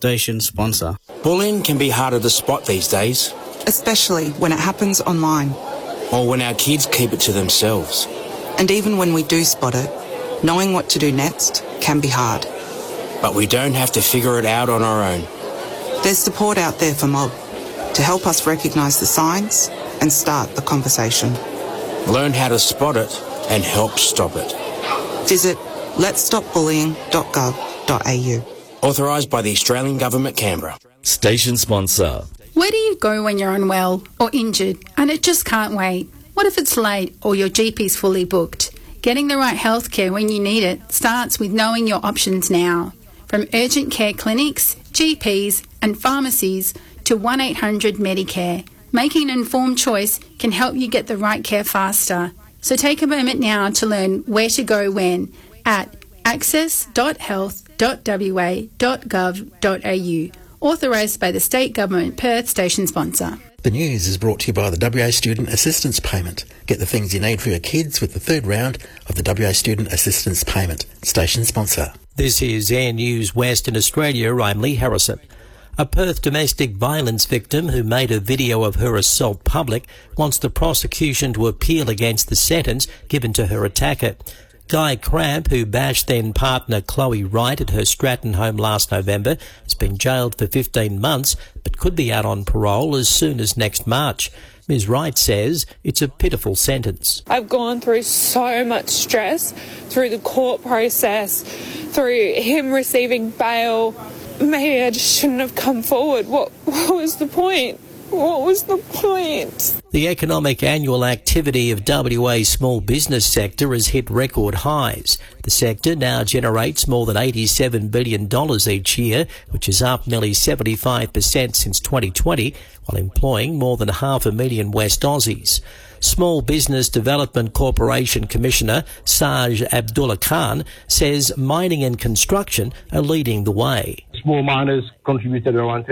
Station sponsor. Bullying can be harder to spot these days. Especially when it happens online. Or when our kids keep it to themselves. And even when we do spot it, knowing what to do next can be hard. But we don't have to figure it out on our own. There's support out there for Mob to help us recognise the signs and start the conversation. Learn how to spot it and help stop it. Visit letsstopbullying.gov.au. Authorised by the Australian Government, Canberra. Station sponsor. Where do you go when you're unwell or injured and it just can't wait? What if it's late or your GP's fully booked? Getting the right healthcare when you need it starts with knowing your options now. From urgent care clinics, GPs and pharmacies to 1-800 Medicare. Making an informed choice can help you get the right care faster. So take a moment now to learn where to go when at access.health.wa.gov.au. Authorised by the State Government, Perth Station sponsor. The news is brought to you by the WA Student Assistance Payment. Get the things you need for your kids with the third round of the WA Student Assistance Payment. Station sponsor. This is Air News Western Australia. I'm Lee Harrison. A Perth domestic violence victim who made a video of her assault public wants the prosecution to appeal against the sentence given to her attacker. Guy Cramp, who bashed then-partner Chloe Wright at her Stratton home last November, has been jailed for 15 months but could be out on parole as soon as next March. Ms Wright says it's a pitiful sentence. I've gone through so much stress through the court process, through him receiving bail. Maybe I just shouldn't have come forward. What was the point? What was the point? The economic annual activity of WA's small business sector has hit record highs. The sector now generates more than $87 billion each year, which is up nearly 75% since 2020, while employing more than 500,000 West Aussies. Small Business Development Corporation Commissioner Saj Abdullah Khan says mining and construction are leading the way. Small miners contributed around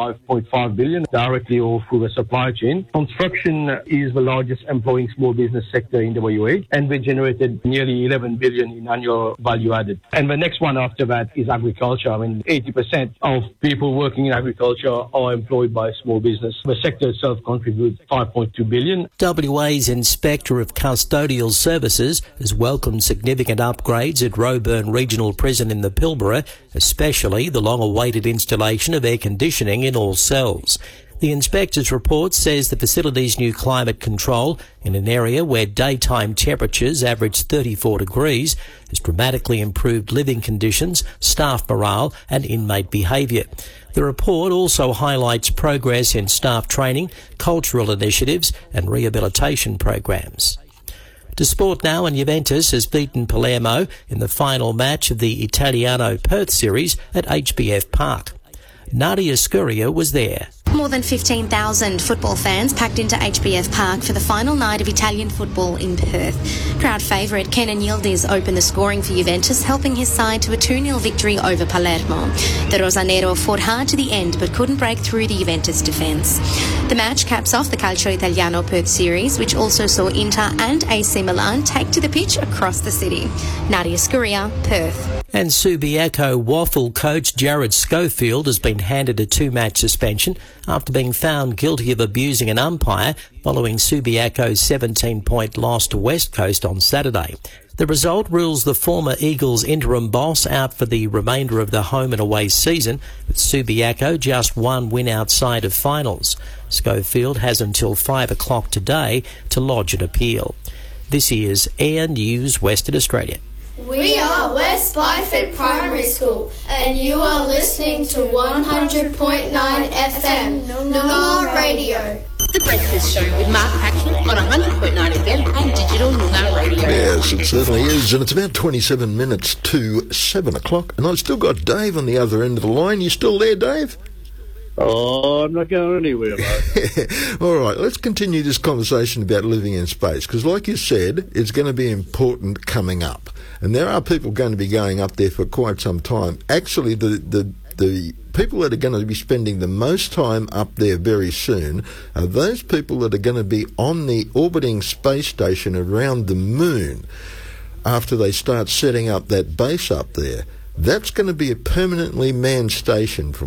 $35.5 billion directly or through the supply chain. Construction is the largest employing small business sector in the WA, and we generated nearly $11 billion in annual value added. And the next one after that is agriculture. 80% of people working in agriculture are employed by small business. The sector itself contributes $5.2 billion. WA's Inspector of Custodial Services has welcomed significant upgrades at Roebourne Regional Prison in the Pilbara, especially the long-awaited installation of air conditioning in all cells. The inspector's report says the facility's new climate control in an area where daytime temperatures average 34 degrees has dramatically improved living conditions, staff morale and inmate behaviour. The report also highlights progress in staff training, cultural initiatives and rehabilitation programs. To sport now, and Juventus has beaten Palermo in the final match of the Italiano Perth Series at HBF Park. Nadia Scuria was there. More than 15,000 football fans packed into HBF Park for the final night of Italian football in Perth. Crowd favourite Kenan Yildiz opened the scoring for Juventus, helping his side to a 2-0 victory over Palermo. The Rosanero fought hard to the end but couldn't break through the Juventus defence. The match caps off the Calcio Italiano Perth Series, which also saw Inter and AC Milan take to the pitch across the city. Nadia Scuria, Perth. And Subiaco Waffle coach Jared Schofield has been handed a 2-match suspension after being found guilty of abusing an umpire following Subiaco's 17-point loss to West Coast on Saturday. The result rules the former Eagles interim boss out for the remainder of the home and away season, with Subiaco just one win outside of finals. Schofield has until 5 o'clock today to lodge an appeal. This is Air News Western Australia. We are West Byford Primary School, and you are listening to 100.9 FM, Noongar Radio. The Breakfast Show with Mark Paxman on 100.9 FM and digital Noongar Radio. Yes, it certainly is, and it's about 27 minutes to 7 o'clock, and I've still got Dave on the other end of the line. You still there, Dave? Oh, I'm not going anywhere, mate. All right, let's continue this conversation about living in space, because like you said, it's going to be important coming up. And there are people going to be going up there for quite some time. Actually, the people that are going to be spending the most time up there very soon are those people that are going to be on the orbiting space station around the moon after they start setting up that base up there. That's going to be a permanently manned station from